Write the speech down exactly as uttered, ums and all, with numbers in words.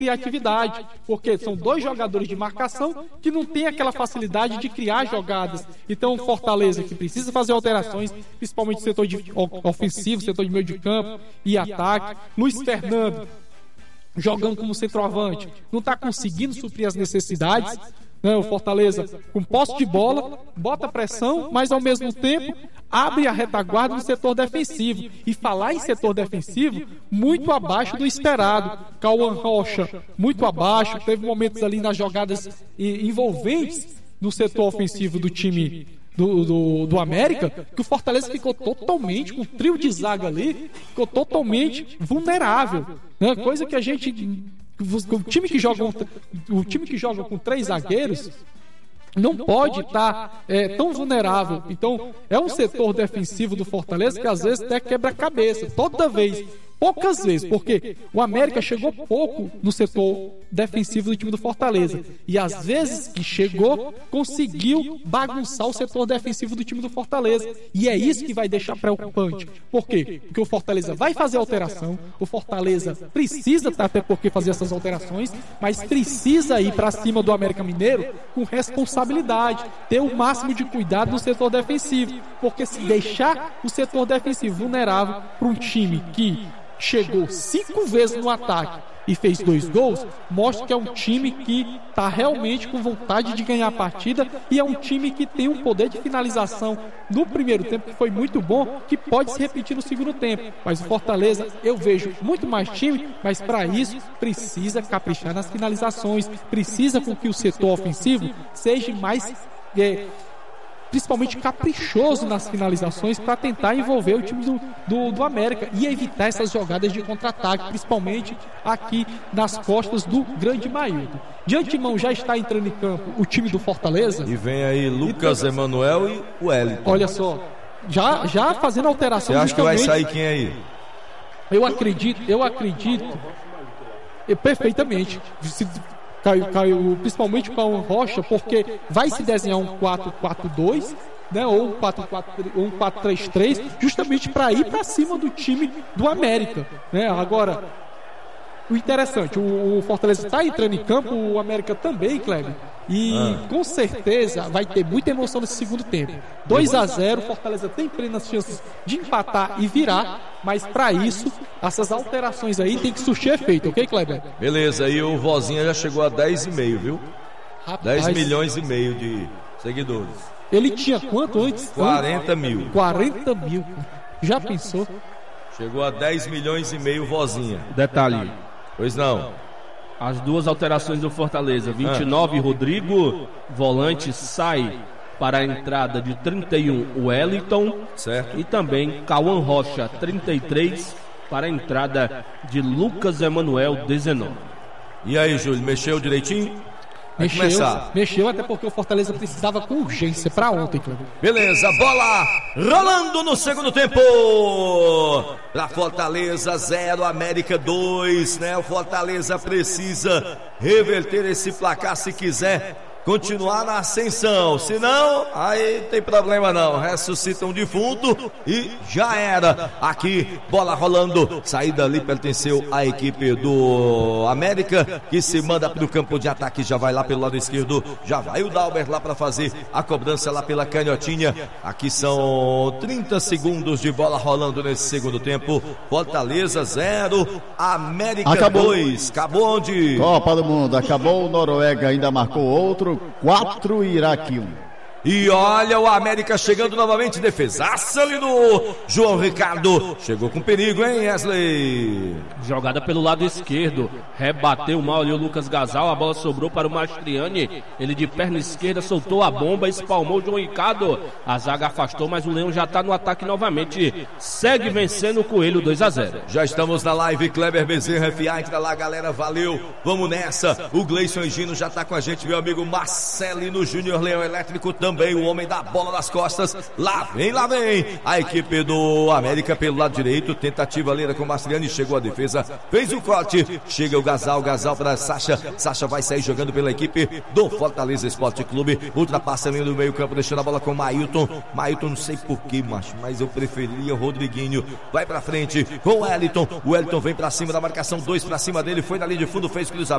criatividade, porque são dois jogadores de marcação que não tem aquela facilidade de criar jogadas. Então, Fortaleza, que precisa fazer alterações, principalmente no setor de ofensivo, setor de meio de campo e ataque. Luiz Fernando, jogando como centroavante, não está conseguindo suprir as necessidades. Né? O Fortaleza, com posse de bola, bota pressão, mas ao mesmo tempo abre a retaguarda no setor defensivo. E falar em setor defensivo, muito abaixo do esperado. Cauã Rocha, muito abaixo. Teve momentos ali nas jogadas envolventes no setor ofensivo do time do, do, do América, que o Fortaleza ficou totalmente, com o trio de zaga ali, ficou totalmente vulnerável. Né? Coisa que a gente... O time que joga, o time que joga com três zagueiros não pode estar é, tão vulnerável. Então, é um setor defensivo do Fortaleza que às vezes até quebra a cabeça. Toda vez, poucas vezes, porque o América chegou pouco no setor defensivo do time do Fortaleza. E às vezes que chegou, conseguiu bagunçar o setor defensivo do time do Fortaleza. E é isso que vai deixar preocupante. Por quê? Porque o Fortaleza vai fazer alteração, o Fortaleza precisa até porque fazer essas alterações, mas precisa ir para cima do América Mineiro com responsabilidade. Ter o máximo de cuidado no setor defensivo, porque se deixar o setor defensivo vulnerável para um time que chegou cinco vezes no ataque e fez dois gols, mostra que é um time que está realmente com vontade de ganhar a partida e é um time que tem um poder de finalização no primeiro tempo que foi muito bom, que pode se repetir no segundo tempo. Mas o Fortaleza, eu vejo muito mais time, mas para isso precisa caprichar nas finalizações, precisa com que o setor ofensivo seja mais... É, principalmente caprichoso nas finalizações para tentar envolver o time do, do, do América e evitar essas jogadas de contra-ataque, principalmente aqui nas costas do grande Mailton. De antemão já está entrando em campo o time do Fortaleza. E vem aí Lucas Emanuel e o Wellington. Olha só, já, já fazendo alteração. Você acha que vai sair quem aí? Eu acredito, eu acredito eu, perfeitamente. Se, Caiu, caiu, principalmente com o Rocha, porque vai se desenhar um quatro quatro dois, né, ou um quatro quatro três três, justamente para ir para cima do time do América. Né? Agora, o interessante, o, o Fortaleza está entrando em campo, o América também, Kleber, e ah. com certeza vai ter muita emoção nesse segundo tempo. dois a zero, o Fortaleza tem plenas chances de empatar e virar, mas para isso, essas alterações aí tem que surtir efeito, ok, Kleber? Beleza, e o Vozinha já chegou a dez e meio, viu? Rapaz, dez milhões e meio de seguidores. Ele tinha quanto antes? quarenta mil. quarenta mil. Já pensou? Chegou a dez milhões e meio, Vozinha. Detalhe. Pois não. As duas alterações do Fortaleza. vinte e nove, ah. Rodrigo, volante, sai para a entrada de trinta e um, o Wellington. Certo. E também Cauã Rocha, trinta e três, para a entrada de Lucas Emanuel, dezenove. E aí, Júlio, mexeu direitinho? Vai mexeu, começar. Mexeu até porque o Fortaleza precisava com urgência para ontem, Cleber. Beleza, bola rolando no segundo tempo. Para Fortaleza zero, América dois, né? O Fortaleza precisa reverter esse placar se quiser continuar na ascensão, senão aí tem problema não, ressuscita um defunto e já era. Aqui, bola rolando, saída ali pertenceu à equipe do América, que se manda para o campo de ataque, já vai lá pelo lado esquerdo, já vai o Dalber lá para fazer a cobrança lá pela canhotinha. Aqui são trinta segundos de bola rolando nesse segundo tempo. Fortaleza zero, América dois. Acabou onde? Copa do Mundo, acabou, o Noruega ainda marcou outro. quatro, Iraque um. E olha o América chegando novamente, defesaça ali do João Ricardo. Chegou com perigo, hein, Wesley? Jogada pelo lado esquerdo, rebateu mal ali o Lucas Gasal, a bola sobrou para o Mastriani, ele de perna esquerda soltou a bomba, espalmou o João Ricardo, a zaga afastou, mas o Leão já está no ataque novamente, segue vencendo o Coelho dois a zero. Já estamos na live, Kleber Bezerra, F A, entra lá galera, valeu, vamos nessa. O Gleison Gino já está com a gente, meu amigo Marcelino Júnior, Leão Elétrico também. Também o homem da bola nas costas. Lá vem, lá vem a equipe do América pelo lado direito. Tentativa ali com o Mastriani. Chegou a defesa, fez o corte. Chega o Gasal, Gasal para Sacha. Sacha vai sair jogando pela equipe do Fortaleza Esporte Clube. Ultrapassa ali no meio campo, deixando a bola com o Mailton. Mailton, não sei porquê, macho, mas eu preferia o Rodriguinho. Vai pra frente com o Wellington. O Wellington vem pra cima da marcação. Dois pra cima dele. Foi na linha de fundo, fez cruzamento.